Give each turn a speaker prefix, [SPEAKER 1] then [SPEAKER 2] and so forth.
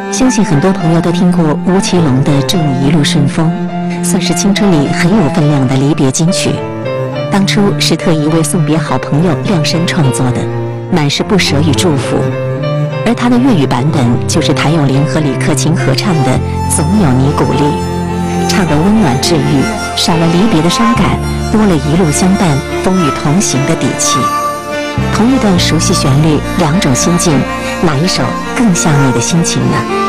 [SPEAKER 1] 相信很多朋友都听过吴奇隆的《祝你一路顺风》，算是青春里很有分量的离别金曲。当初是特意为送别好朋友量身创作的，满是不舍与祝福。而他的粤语版本就是谭咏麟和李克勤合唱的《总有你鼓励》，唱得温暖治愈，少了离别的伤感，多了一路相伴、风雨同行的底气。同一段熟悉旋律，两种心境，哪一首更像你的心情呢？